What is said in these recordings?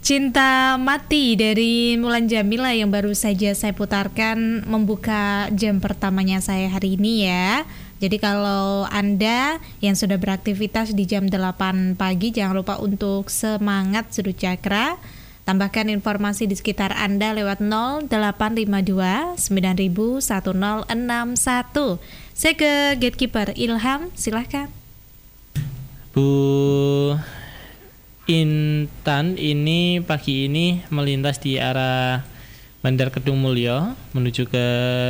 Cinta Mati dari Mulan Jamila yang baru saja saya putarkan membuka jam pertamanya saya hari ini ya. Jadi kalau Anda yang sudah beraktivitas di jam 8 pagi jangan lupa untuk semangat Sudut Cakra. Tambahkan informasi di sekitar Anda lewat 0852 9000 1061. Saya ke gatekeeper Ilham, silahkan. Bu Intan ini pagi ini melintas di arah Bandar Kedung Mulyo menuju ke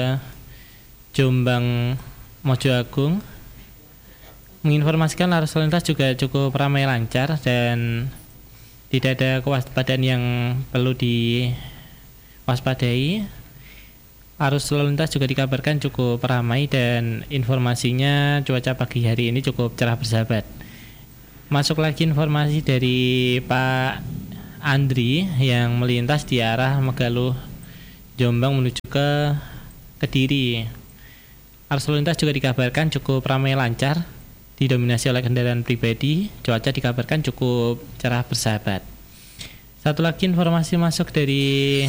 Jombang Mojo Agung. Menginformasikan arus lalu lintas juga cukup ramai lancar dan tidak ada kewaspadaan yang perlu diwaspadai. Arus lalu lintas juga dikabarkan cukup ramai dan informasinya cuaca pagi hari ini cukup cerah bersahabat. Masuk lagi informasi dari Pak Andri yang melintas di arah Megaluh Jombang menuju ke Kediri. Arus lalu lintas juga dikabarkan cukup ramai lancar, didominasi oleh kendaraan pribadi. Cuaca dikabarkan cukup cerah bersahabat. Satu lagi informasi masuk dari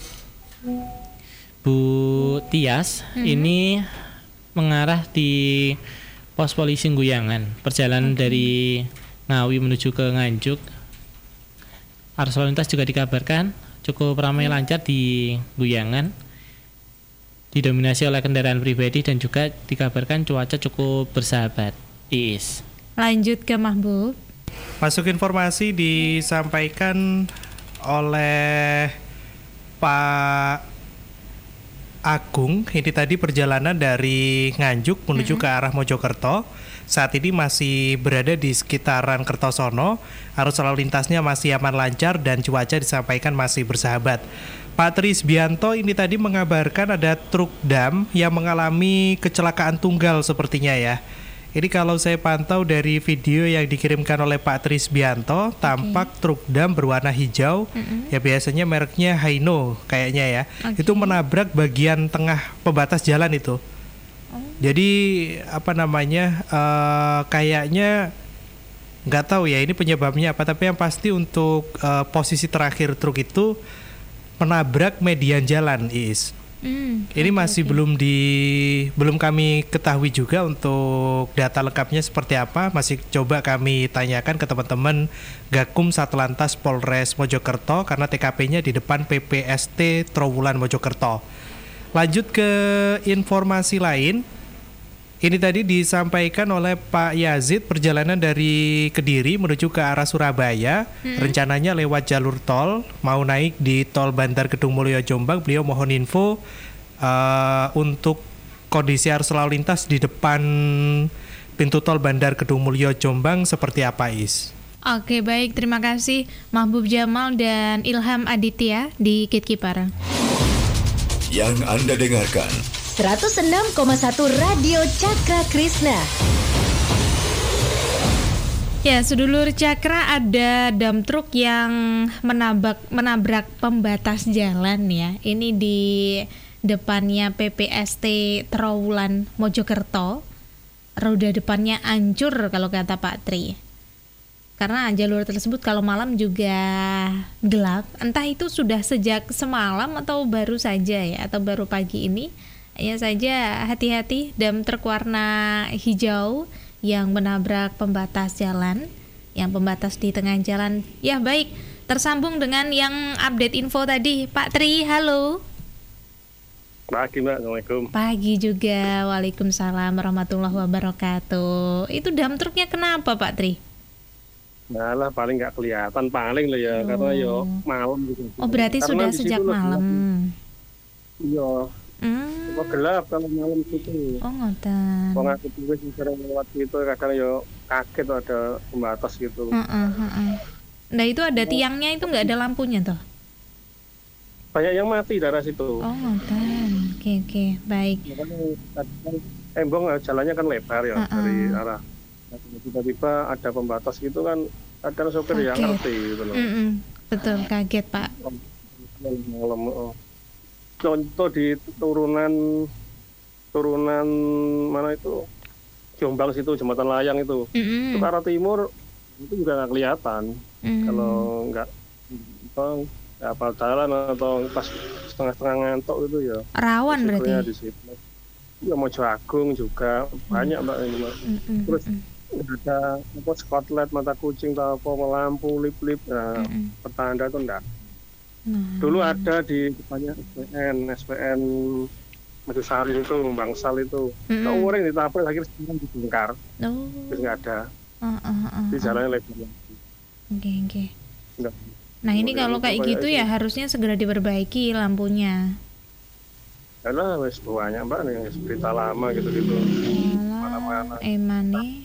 Bu Tias, ini mengarah di pos polisi Guyangan. Perjalanan dari Ngawi menuju ke Nganjuk. Arus lalu lintas juga dikabarkan cukup ramai lancar di Guyangan, didominasi oleh kendaraan pribadi dan juga dikabarkan cuaca cukup bersahabat. Is. Lanjut ke Mahbub. Masuk informasi disampaikan oleh Pak Agung. Ini tadi perjalanan dari Nganjuk menuju ke arah Mojokerto. Saat ini masih berada di sekitaran Kertosono. Arus lalu lintasnya masih aman lancar dan cuaca disampaikan masih bersahabat. Pak Trisbianto ini tadi mengabarkan ada truk dam yang mengalami kecelakaan tunggal sepertinya ya. Ini kalau saya pantau dari video yang dikirimkan oleh Pak Trisbianto, tampak truk dam berwarna hijau, ya biasanya mereknya Hino kayaknya ya. Itu menabrak bagian tengah pembatas jalan itu. Jadi kayaknya nggak tahu ya ini penyebabnya apa, tapi yang pasti untuk posisi terakhir truk itu menabrak median jalan, Is. Ini masih belum kami ketahui juga untuk data lengkapnya seperti apa. Masih coba kami tanyakan ke teman-teman Gakum Satlantas Polres Mojokerto karena TKP-nya di depan PPST Trowulan Mojokerto. Lanjut ke informasi lain. Ini tadi disampaikan oleh Pak Yazid, perjalanan dari Kediri menuju ke arah Surabaya. Rencananya lewat jalur tol, mau naik di tol Bandar Kedung Mulyo Jombang. Beliau mohon info untuk kondisi arus lalu lintas di depan pintu tol Bandar Kedung Mulyo Jombang seperti apa, Is? Oke, baik, terima kasih Mahbub Jamal dan Ilham Aditya di Gatekeeper. Yang Anda dengarkan 106,1 Radio Cakra Krishna. Ya, sedulur Cakra, ada dam truk yang menabrak pembatas jalan ya. Ini di depannya PPST Trowulan Mojokerto. Roda depannya hancur kalau kata Pak Tri. Karena jalur tersebut kalau malam juga gelap. Entah itu sudah sejak semalam atau baru saja ya, atau baru pagi ini. Hanya saja hati-hati, dam truk warna hijau yang menabrak pembatas jalan, yang pembatas di tengah jalan. Ya baik, tersambung dengan yang update info tadi. Pak Tri, halo. Pagi Mbak, Assalamualaikum. Pagi juga, Waalaikumsalam warahmatullahi wabarakatuh. Itu dam truknya kenapa Pak Tri? Nah lah paling nggak kelihatan paling lah ya, karena yo malam gitu. Oh berarti karena sudah sejak malam. Iya. Kok gelap kalau malam gitu. Oh ngoten. Wong aku juga sering lewat gitu, kadang yo kaget ada pembatas gitu. Nah itu ada tiangnya itu nggak ada lampunya toh? Banyak yang mati daerah situ. Oh ngoten. Oke, baik. Embong jalannya kan lebar ya dari arah. Tiba-tiba ada pembatas gitu kan, kadang sopir yang ngerti gitu loh. Betul, kaget Pak. Malam. Contoh di turunan mana itu Jombang situ, Jembatan Layang itu. Itu ke arah timur itu juga nggak kelihatan. Kalau nggak apal jalan atau pas setengah-setengah ngantuk itu ya. Rawan berarti. Di situ. Ya Mojo Agung juga banyak Mbak ini Mbak. Terus ada apa spotlight mata kucing atau apa lampu lip-lip pertanda itu enggak. Dulu ada di depannya SPN Medusari itu Bangsal itu. Orang ditabrak akhirnya sekarang dibongkar. Terus enggak ada. Di jalannya lebar. Oke. Nah ini kalau kayak gitu ya harusnya segera diperbaiki lampunya. Karena wes banyak Mbak nih berita lama gitu-gitu. Mana-mana. Emane.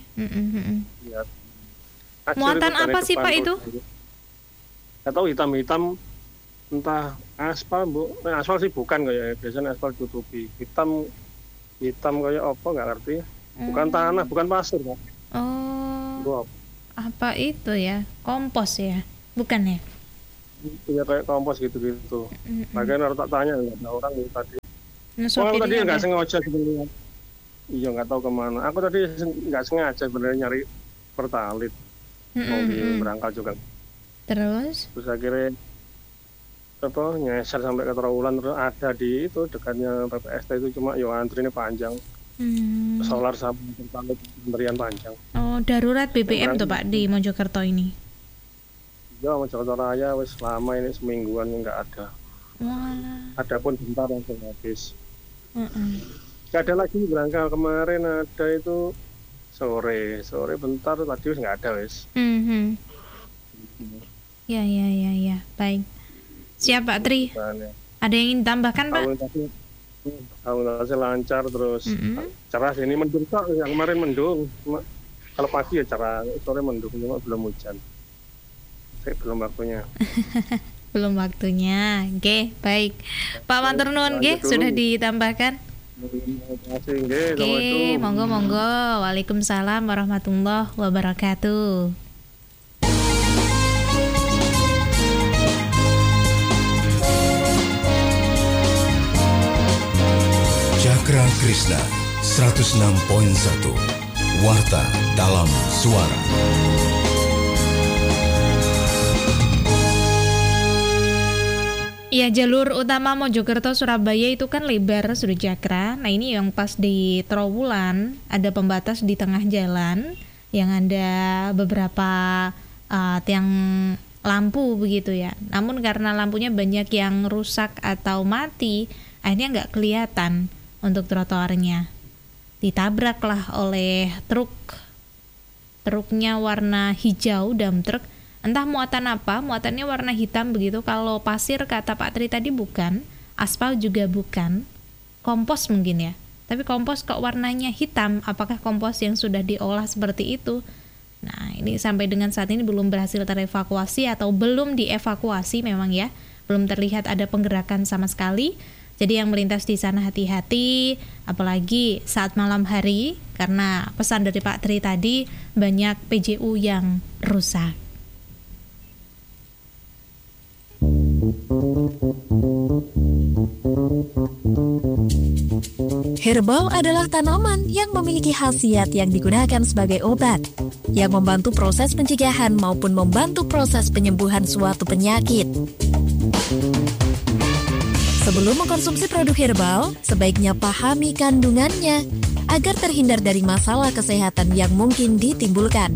Muatan apa sih Pak itu? Nggak tahu, hitam-hitam, entah aspal Bu. Aspal sih bukan kayak biasanya aspal tutupi. Hitam kayak apa nggak ngerti. Bukan tanah, bukan pasir Pak. Oh. Apa itu ya? Kompos ya? Bukan ya? Iya kayak kompos gitu-gitu. Makanya harus tak tanya, nggak ada orang gitu tadi. Aku tadi nggak sengaja sebenarnya. Iya nggak tahu kemana. Aku tadi nggak sengaja sebenarnya nyari Pertalit. Mobil berangkat juga. Terus akhirnya nyesar sampai ke Trawulan, terus ada di itu dekatnya PPST itu, cuma yo antrinya panjang. Solar sama Pertalit antrian panjang. Oh darurat BBM tuh Pak di Mojokerto ini. Ya Mojokerto Raya wis lama ini semingguan nggak ada. Walah. Ada pun bentar langsung habis. Gak ada lagi berangkat kemarin, ada itu sore bentar tadi wis nggak ada wis. Ya baik. Siap Pak Tri. Ada yang ingin tambahkan Pak? Tahun lancar terus cerah, ini mendung kok, yang kemarin mendung. Kalau pagi ya cerah, sore mendung, cuma belum hujan. Belum waktunya. Belum waktunya. Oke, baik. Pak matur nuwun nggih sudah ditambahkan. Oke, monggo. Waalaikumsalam warahmatullahi wabarakatuh. Cakra Krishna 106.1 Warta dalam Suara. Ya, jalur utama Mojokerto Surabaya itu kan lebar sudah Cakra. Nah ini yang pas di Trawulan ada pembatas di tengah jalan yang ada beberapa tiang lampu begitu ya. Namun karena lampunya banyak yang rusak atau mati, akhirnya nggak kelihatan untuk trotoarnya. Ditabraklah oleh truknya warna hijau, dump truck. Entah muatan apa, muatannya warna hitam begitu. Kalau pasir kata Pak Tri tadi bukan, aspal juga bukan, kompos mungkin ya. Tapi kompos kok warnanya hitam, apakah kompos yang sudah diolah seperti itu? Nah ini sampai dengan saat ini belum berhasil terevakuasi atau belum dievakuasi memang ya. Belum terlihat ada penggerakan sama sekali. Jadi yang melintas di sana hati-hati, apalagi saat malam hari, karena pesan dari Pak Tri tadi banyak PJU yang rusak. Herbal adalah tanaman yang memiliki khasiat yang digunakan sebagai obat, yang membantu proses pencegahan maupun membantu proses penyembuhan suatu penyakit. Sebelum mengkonsumsi produk herbal, sebaiknya pahami kandungannya agar terhindar dari masalah kesehatan yang mungkin ditimbulkan.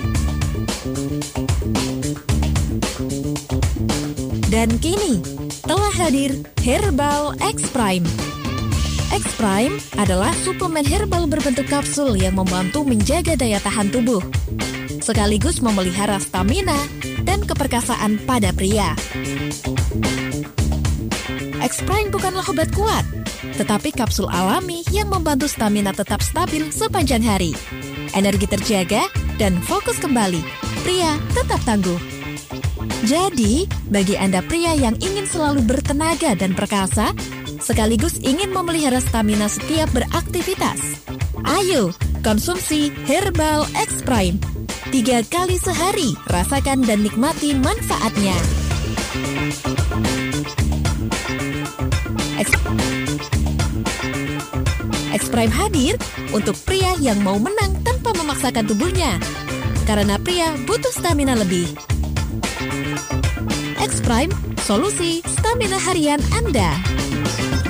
Dan kini, telah hadir Herbal X Prime. X Prime adalah suplemen herbal berbentuk kapsul yang membantu menjaga daya tahan tubuh, sekaligus memelihara stamina dan keperkasaan pada pria. X Prime bukanlah obat kuat, tetapi kapsul alami yang membantu stamina tetap stabil sepanjang hari. Energi terjaga dan fokus kembali. Pria tetap tangguh. Jadi, bagi Anda pria yang ingin selalu bertenaga dan perkasa, sekaligus ingin memelihara stamina setiap beraktivitas, ayo konsumsi Herbal X Prime. 3 kali sehari, rasakan dan nikmati manfaatnya. X Prime hadir untuk pria yang mau menang tanpa memaksakan tubuhnya, karena pria butuh stamina lebih. X Prime, solusi stamina harian Anda.